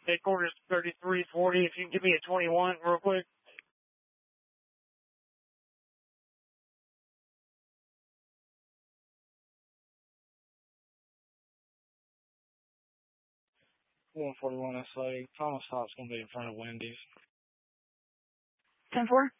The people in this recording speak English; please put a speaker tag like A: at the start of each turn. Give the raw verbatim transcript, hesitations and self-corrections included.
A: Headquarters thirty-three forty. If you can give me a twenty-one real quick. one forty-one S A. Final stop's going to be in front of Wendy's.
B: ten four.